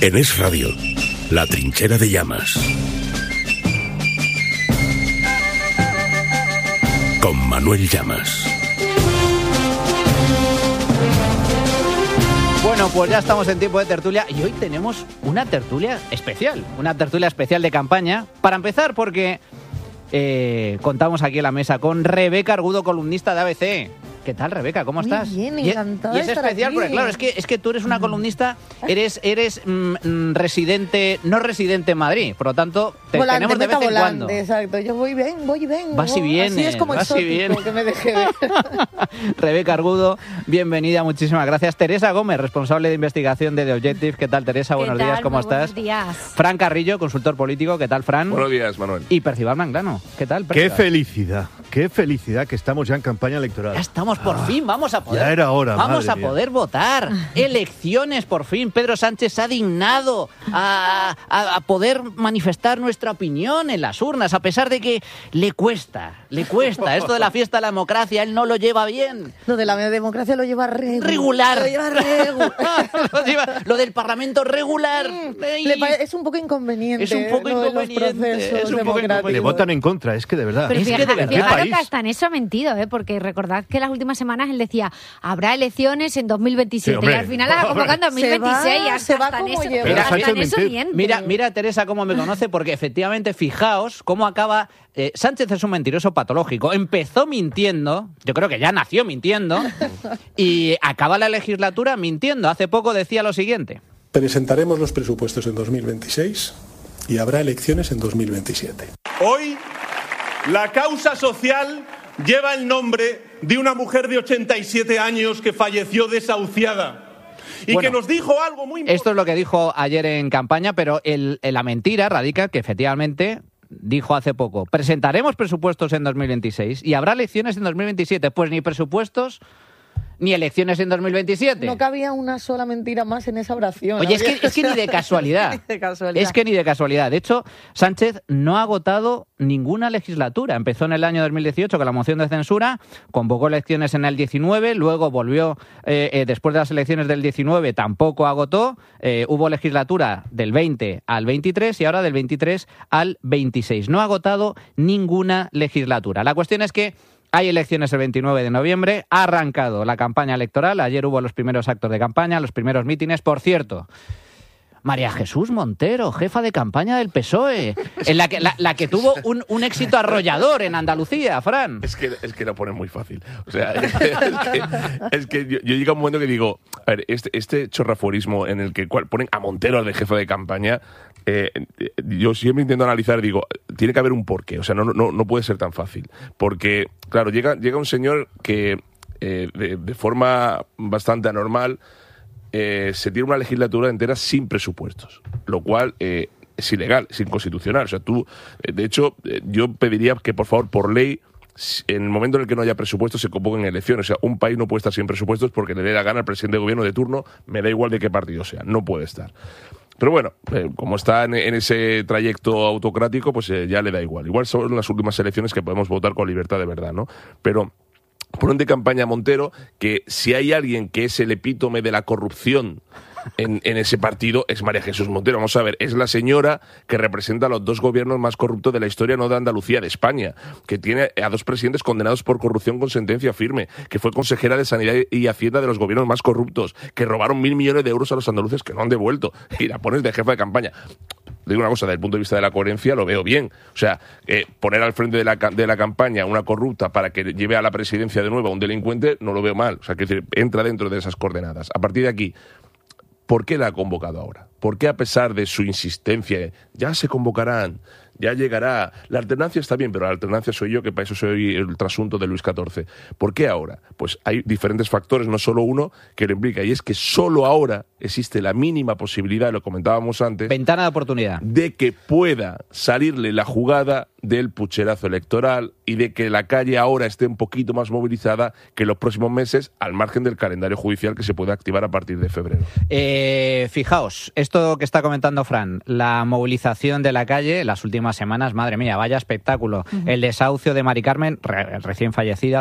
En Es Radio, La Trinchera de Llamas. Con Manuel Llamas. Bueno, pues ya estamos en tiempo de tertulia y hoy tenemos una tertulia especial de campaña. Para empezar, porque contamos aquí en la mesa con Rebeca Argudo, columnista de ABC. ¿Qué tal, Rebeca? ¿Cómo estás? Muy bien, encantada y es de estar especial aquí. porque, claro, es que tú eres una columnista, eres residente, no residente en Madrid, por lo tanto, te volante, tenemos de vez en volante, cuando. Exacto, yo voy bien. Vas y vienes, Así es como vas y exótico vienes. que me dejé ver. Rebeca Argudo, bienvenida, muchísimas gracias. Teresa Gómez, responsable de investigación de The Objective. ¿Qué tal, Teresa? Buenos días, ¿cómo estás? Buenos días. Fran Carrillo, consultor político. ¿Qué tal, Fran? Buenos días, Manuel. Y Percival Manglano. ¿Qué tal, Qué Percival? felicidad que estamos ya en campaña electoral. Ya estamos por fin, vamos a poder. Ya era hora, Vamos madre a mía. poder votar. Elecciones, por fin. Pedro Sánchez se ha dignado a poder manifestar nuestra opinión en las urnas, a pesar de que le cuesta. Esto de la fiesta de la democracia, él no lo lleva bien. Lo de la democracia lo lleva Regular. Lo lleva regular. Lo del Parlamento regular. Es un poco inconveniente. Es un poco lo de los inconveniente, procesos es un poco democráticos. Le votan en contra, es que de verdad. Pero Es que de verdad. ¿Qué fijaros país? que hasta en eso ha mentido, porque recordad que las últimas semanas él decía, habrá elecciones en 2027 Sí, hombre. y al final las ha convocado en 2026 y Se va hasta en como eso, lleva. Pero hasta Sánchez en eso mentir. miente. Mira, Teresa, cómo me conoce, porque efectivamente, fijaos cómo acaba. Sánchez es un mentiroso patológico. Empezó mintiendo, yo creo que ya nació mintiendo, y acaba la legislatura mintiendo. Hace poco decía lo siguiente. Presentaremos los presupuestos en 2026 y habrá elecciones en 2027. Hoy, la causa social lleva el nombre de una mujer de 87 años que falleció desahuciada y Bueno, que nos dijo algo muy importante. Esto es lo que dijo ayer en campaña, pero la mentira radica que efectivamente dijo hace poco, presentaremos presupuestos en 2026 y habrá elecciones en 2027. Pues ni presupuestos ni elecciones en 2027. No cabía una sola mentira más en esa oración. Oye, es que ni de casualidad. Ni de casualidad. Es que ni de casualidad. De hecho, Sánchez no ha agotado ninguna legislatura. Empezó en el año 2018 con la moción de censura, convocó elecciones en el 19, luego volvió, después de las elecciones del 19, tampoco agotó. Hubo legislatura del 20 al 23 y ahora del 23 al 26. No ha agotado ninguna legislatura. La cuestión es que hay elecciones el 29 de noviembre, ha arrancado la campaña electoral, ayer hubo los primeros actos de campaña, los primeros mítines. Por cierto, María Jesús Montero, jefa de campaña del PSOE, en la que tuvo un éxito arrollador en Andalucía, Fran. Es que lo ponen muy fácil. O sea, es que yo llego a un momento que digo, a ver, este chorraforismo en el que ponen a Montero de jefe de campaña, yo siempre intento analizar, digo, tiene que haber un porqué. O sea, no puede ser tan fácil. Porque, claro, llega un señor que de forma bastante anormal se tiene una legislatura entera sin presupuestos, lo cual es ilegal, es inconstitucional. O sea, de hecho, yo pediría que, por favor, por ley, en el momento en el que no haya presupuestos, se convoquen elecciones. O sea, un país no puede estar sin presupuestos porque le dé la gana al presidente de gobierno de turno, me da igual de qué partido sea, no puede estar. Pero bueno, como está en ese trayecto autocrático, pues ya le da igual. Igual son las últimas elecciones que podemos votar con libertad de verdad, ¿no? Pero ponen de campaña a Montero, que si hay alguien que es el epítome de la corrupción en ese partido, es María Jesús Montero. Vamos a ver, es la señora que representa a los dos gobiernos más corruptos de la historia, no de Andalucía, de España, que tiene a dos presidentes condenados por corrupción con sentencia firme, que fue consejera de Sanidad y Hacienda de los gobiernos más corruptos, que robaron 1.000 millones de euros a los andaluces que no han devuelto, y la pones de jefa de campaña. Digo una cosa, desde el punto de vista de la coherencia lo veo bien. O sea, poner al frente de la campaña una corrupta para que lleve a la presidencia de nuevo a un delincuente, no lo veo mal. O sea, que entra dentro de esas coordenadas. A partir de aquí, ¿por qué la ha convocado ahora? ¿Por qué, a pesar de su insistencia, ya se convocarán, ya llegará? La alternancia está bien, pero la alternancia soy yo, que para eso soy el trasunto de Luis XIV. ¿Por qué ahora? Pues hay diferentes factores, no solo uno, que lo implica, y es que solo ahora existe la mínima posibilidad, lo comentábamos antes, Ventana de oportunidad. de que pueda salirle la jugada del pucherazo electoral y de que la calle ahora esté un poquito más movilizada que en los próximos meses, al margen del calendario judicial que se puede activar a partir de febrero. Fijaos, esto que está comentando Fran, la movilización de la calle las últimas semanas, madre mía, vaya espectáculo. El desahucio de Mari Carmen, recién fallecida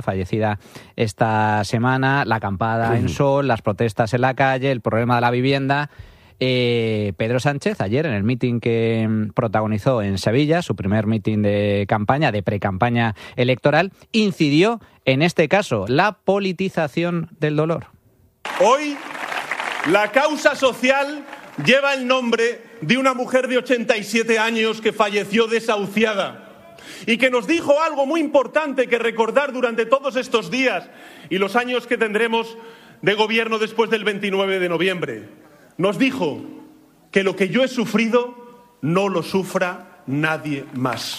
esta semana, la acampada en Sol, las protestas en la calle, el problema de la vivienda. Pedro Sánchez, ayer en el mitin que protagonizó en Sevilla, su primer mitin de campaña, de precampaña electoral, incidió en este caso la politización del dolor. Hoy, la causa social lleva el nombre de una mujer de 87 años que falleció desahuciada y que nos dijo algo muy importante que recordar durante todos estos días y los años que tendremos de gobierno después del 29 de noviembre. Nos dijo que lo que yo he sufrido no lo sufra nadie más.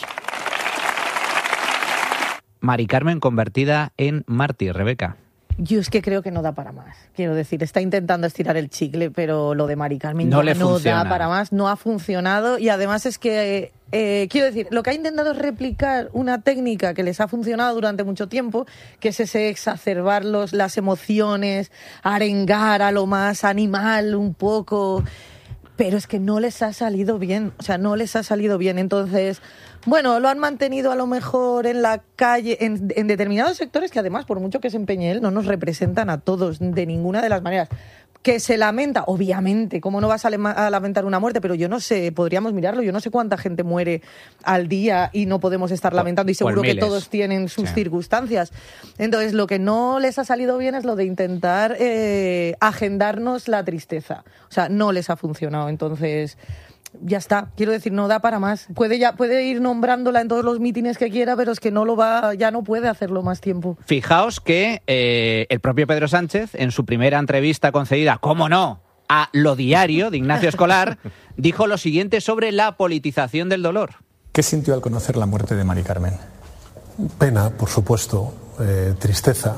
Mari Carmen convertida en mártir, Rebeca. Yo es que creo que no da para más. Quiero decir, está intentando estirar el chicle, pero lo de Mari Carmen no da para más, no ha funcionado. Y además es que, quiero decir, lo que ha intentado es replicar una técnica que les ha funcionado durante mucho tiempo, que es ese exacerbar las emociones, arengar a lo más animal un poco. Pero es que no les ha salido bien, o sea, no les ha salido bien. Entonces, bueno, lo han mantenido a lo mejor en la calle, en determinados sectores que además, por mucho que se empeñe él, no nos representan a todos de ninguna de las maneras. Que se lamenta, obviamente, ¿cómo no vas a lamentar una muerte? Pero yo no sé, podríamos mirarlo, yo no sé cuánta gente muere al día y no podemos estar lamentando, y seguro que todos tienen sus circunstancias. Entonces, lo que no les ha salido bien es lo de intentar agendarnos la tristeza. O sea, no les ha funcionado, entonces ya está, quiero decir, no da para más. Puede ir nombrándola en todos los mítines que quiera, pero es que ya no puede hacerlo más tiempo. Fijaos que el propio Pedro Sánchez, en su primera entrevista concedida, cómo no, a Lo Diario de Ignacio Escolar, dijo lo siguiente sobre la politización del dolor. ¿Qué sintió al conocer la muerte de Mari Carmen? Pena, por supuesto, tristeza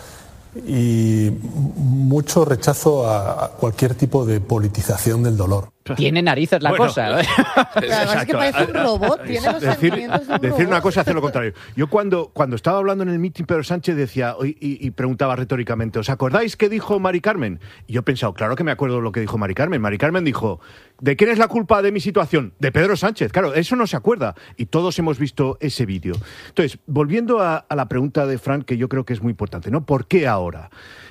y mucho rechazo a cualquier tipo de politización del dolor. Tiene narices la cosa. Además es que parece un robot, tiene los sentimientos de un decir robot. una cosa, hacer lo contrario. Yo cuando estaba hablando en el mitin, Pedro Sánchez decía y preguntaba retóricamente, ¿os acordáis qué dijo Mari Carmen? Y yo he pensado, claro que me acuerdo lo que dijo Mari Carmen. Mari Carmen dijo, ¿de quién es la culpa de mi situación? De Pedro Sánchez. Claro, eso no se acuerda. Y todos hemos visto ese vídeo. Entonces, volviendo a la pregunta de Fran, que yo creo que es muy importante, ¿no? ¿Por qué ahora?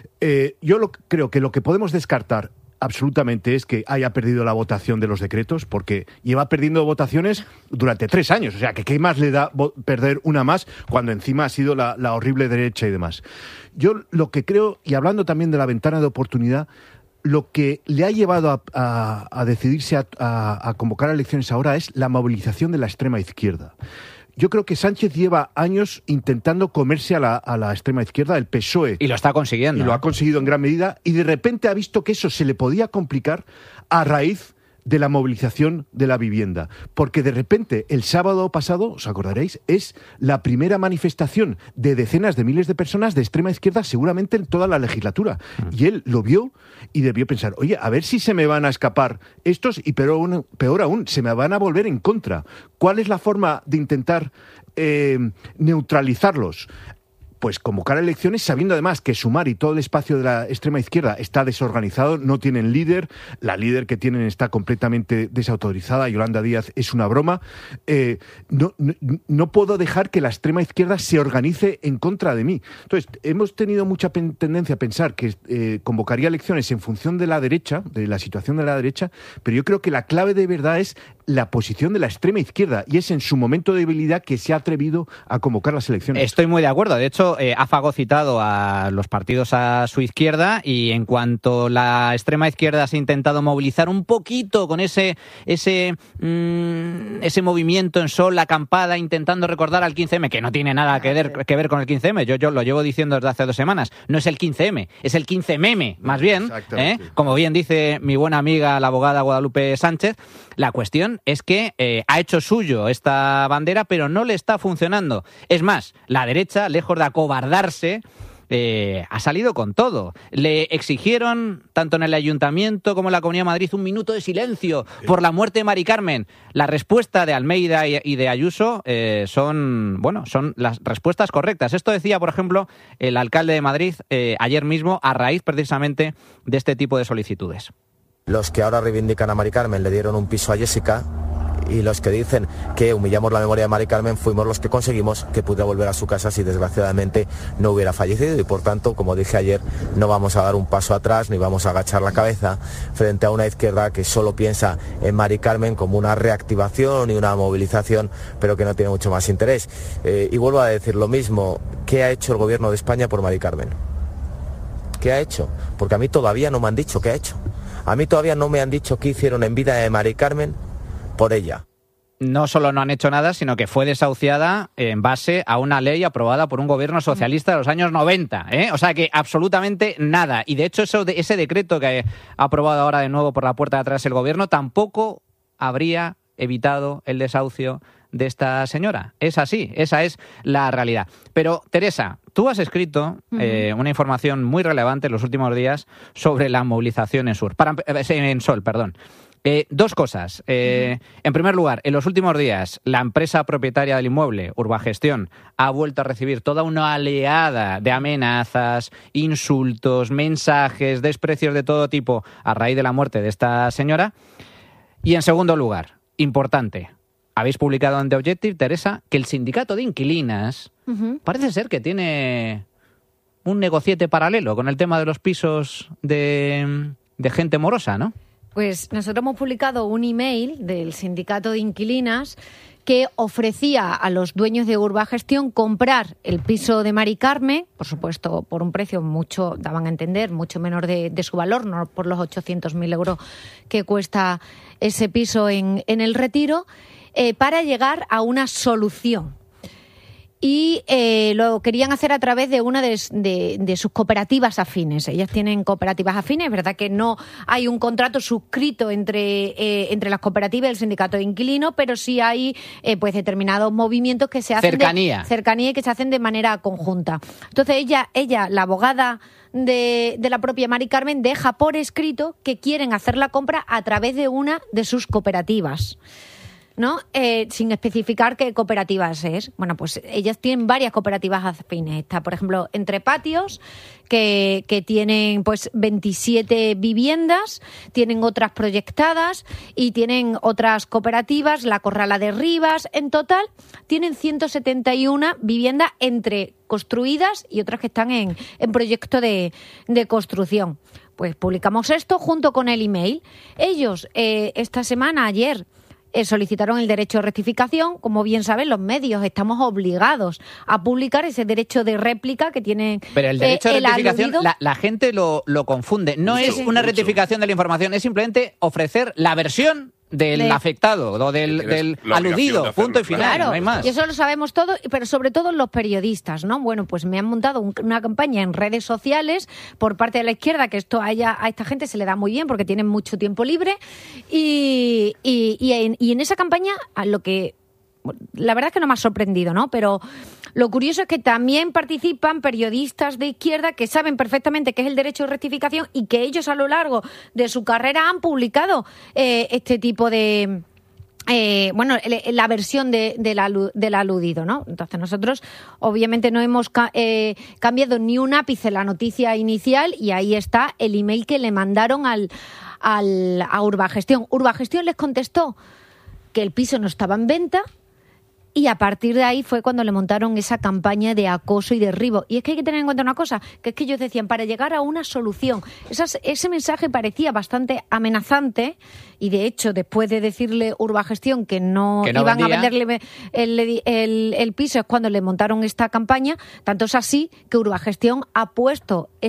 Creo que lo que podemos descartar absolutamente es que haya perdido la votación de los decretos, porque lleva perdiendo votaciones durante 3 años. O sea, que ¿qué más le da perder una más cuando encima ha sido la horrible derecha y demás? Yo lo que creo, y hablando también de la ventana de oportunidad, lo que le ha llevado a decidirse a convocar a elecciones ahora es la movilización de la extrema izquierda. Yo creo que Sánchez lleva años intentando comerse a la extrema izquierda, el PSOE. Y lo está consiguiendo. Y lo ha conseguido en gran medida. Y de repente ha visto que eso se le podía complicar a raíz de la movilización de la vivienda. Porque de repente, el sábado pasado, os acordaréis, es la primera manifestación de decenas de miles de personas de extrema izquierda seguramente en toda la legislatura. Y él lo vio y debió pensar, oye, a ver si se me van a escapar estos y peor aún, se me van a volver en contra. ¿Cuál es la forma de intentar neutralizarlos? Pues convocar elecciones sabiendo además que Sumar y todo el espacio de la extrema izquierda está desorganizado, no tienen líder, la líder que tienen está completamente desautorizada, Yolanda Díaz es una broma. No puedo dejar que la extrema izquierda se organice en contra de mí. Entonces, hemos tenido mucha tendencia a pensar que convocaría elecciones en función de la derecha, de la situación de la derecha, pero yo creo que la clave de verdad es la posición de la extrema izquierda, y es en su momento de debilidad que se ha atrevido a convocar las elecciones. Estoy muy de acuerdo. De hecho, ha fagocitado a los partidos a su izquierda, y en cuanto la extrema izquierda se ha intentado movilizar un poquito con ese movimiento en sol, la acampada, intentando recordar al 15M, que no tiene nada que ver con el 15M. Yo lo llevo diciendo desde hace 2 semanas. No es el 15M, es el 15meme, más bien. Como bien dice mi buena amiga, la abogada Guadalupe Sánchez, la cuestión es que ha hecho suyo esta bandera, pero no le está funcionando. Es más, la derecha, lejos de acobardarse, ha salido con todo. Le exigieron, tanto en el Ayuntamiento como en la Comunidad de Madrid, 1 minuto de silencio por la muerte de Mari Carmen. La respuesta de Almeida y de Ayuso son las respuestas correctas. Esto decía, por ejemplo, el alcalde de Madrid ayer mismo, a raíz precisamente de este tipo de solicitudes. Los que ahora reivindican a Mari Carmen le dieron un piso a Jessica y los que dicen que humillamos la memoria de Mari Carmen fuimos los que conseguimos que pudiera volver a su casa si desgraciadamente no hubiera fallecido, y por tanto, como dije ayer, no vamos a dar un paso atrás ni vamos a agachar la cabeza frente a una izquierda que solo piensa en Mari Carmen como una reactivación y una movilización, pero que no tiene mucho más interés. Y vuelvo a decir lo mismo, ¿qué ha hecho el gobierno de España por Mari Carmen? ¿Qué ha hecho? Porque a mí todavía no me han dicho qué ha hecho. A mí todavía no me han dicho qué hicieron en vida de Mari Carmen por ella. No solo no han hecho nada, sino que fue desahuciada en base a una ley aprobada por un gobierno socialista de los años 90. O sea que absolutamente nada. Y de hecho ese decreto que ha aprobado ahora de nuevo por la puerta de atrás el gobierno tampoco habría evitado el desahucio de esta señora. Es así, esa es la realidad. Pero, Teresa, tú has escrito una información muy relevante en los últimos días sobre la movilización en Sol. Dos cosas. En primer lugar, en los últimos días, la empresa propietaria del inmueble, Urbagestión, ha vuelto a recibir toda una oleada de amenazas, insultos, mensajes, desprecios de todo tipo a raíz de la muerte de esta señora. Y en segundo lugar, importante, habéis publicado en The Objective, Teresa, que el sindicato de inquilinas parece ser que tiene un negociete paralelo con el tema de los pisos de gente morosa, ¿no? Pues nosotros hemos publicado un email del sindicato de inquilinas que ofrecía a los dueños de Urbagestión comprar el piso de Mari Carmen, por supuesto por un precio mucho, daban a entender, mucho menor de su valor, no por los 800.000 euros que cuesta ese piso en el Retiro, para llegar a una solución. Y lo querían hacer a través de una de sus cooperativas afines. Ellas tienen cooperativas afines, es verdad que no hay un contrato suscrito entre las cooperativas y el sindicato de inquilinos, pero sí hay pues determinados movimientos que se hacen cercanía y que se hacen de manera conjunta. Entonces ella, la abogada de la propia Mari Carmen, deja por escrito que quieren hacer la compra a través de una de sus cooperativas, ¿no? Sin especificar qué cooperativas es. Bueno, pues ellas tienen varias cooperativas afines. Está, por ejemplo, Entre Patios, que tienen pues 27 viviendas, tienen otras proyectadas y tienen otras cooperativas, la Corrala de Rivas. En total tienen 171 viviendas entre construidas y otras que están en proyecto de construcción. Pues publicamos esto junto con el email. Ellos esta semana, ayer, solicitaron el derecho de rectificación. Como bien saben, los medios estamos obligados a publicar ese derecho de réplica que tienen. Pero el derecho de rectificación, la gente lo confunde. No es una rectificación de la información, es simplemente ofrecer la versión del afectado o del aludido, punto y final, claro, no hay más. Y eso lo sabemos todos, pero sobre todo los periodistas, ¿no? Bueno, pues me han montado una campaña en redes sociales por parte de la izquierda, que esto a esta gente se le da muy bien porque tienen mucho tiempo libre, y en esa campaña, lo que la verdad es que no me ha sorprendido, ¿no? Pero lo curioso es que también participan periodistas de izquierda que saben perfectamente qué es el derecho de rectificación y que ellos a lo largo de su carrera han publicado este tipo de... la versión del aludido, ¿no? Entonces nosotros obviamente no hemos cambiado ni un ápice la noticia inicial, y ahí está el email que le mandaron a Urbagestión. Urbagestión les contestó que el piso no estaba en venta, y a partir de ahí fue cuando le montaron esa campaña de acoso y derribo. Y es que hay que tener en cuenta una cosa, que es que ellos decían, para llegar a una solución. Ese mensaje parecía bastante amenazante, y de hecho, después de decirle Urbagestión que no iban a venderle el piso, es cuando le montaron esta campaña. Tanto es así que Urbagestión ha puesto